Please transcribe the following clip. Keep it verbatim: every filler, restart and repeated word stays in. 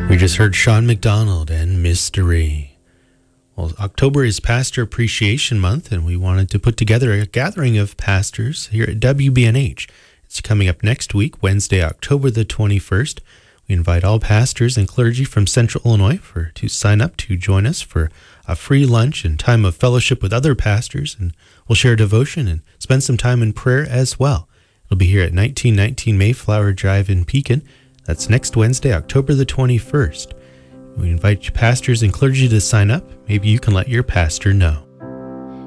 We just heard Sean McDonald and Mystery. Well, October is Pastor Appreciation Month, and we wanted to put together a gathering of pastors here at W B N H. It's coming up next week, Wednesday, October the twenty-first. We invite all pastors and clergy from Central Illinois for to sign up to join us for a free lunch and time of fellowship with other pastors, and we'll share devotion and spend some time in prayer as well. It'll be here at nineteen nineteen Mayflower Drive in Pekin. That's next Wednesday, October the twenty-first. We invite pastors and clergy to sign up. Maybe you can let your pastor know.